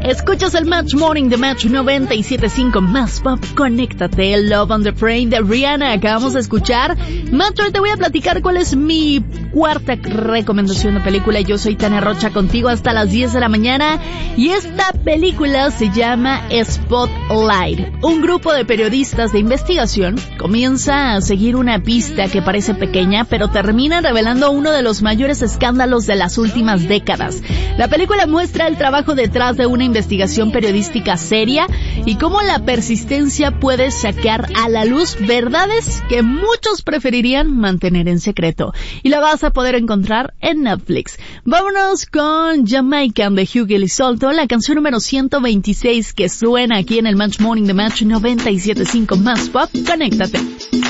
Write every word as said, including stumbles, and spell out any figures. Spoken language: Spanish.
Escuchas el Match Morning de Match noventa y siete punto cinco más pop. Conéctate, Love on the Frame de Rihanna. Acabamos de escuchar. Match, hoy te voy a platicar cuál es mi cuarta recomendación de película. Yo soy Tania Rocha, contigo hasta las diez de la mañana. Y esta película se llama Spotlight. Un grupo de periodistas de investigación comienza a seguir una pista que parece pequeña, pero termina revelando uno de los mayores escándalos de las últimas décadas. La película muestra el trabajo detrás de una investigación periodística seria y cómo la persistencia puede sacar a la luz verdades que muchos preferirían mantener en secreto. Y la vas a poder encontrar en Netflix. Vámonos con Jamaican de Hugh Gillies-Solto, la canción número ciento veintiséis que suena aquí en el Match Morning de Match noventa y siete punto cinco más pop. Conéctate.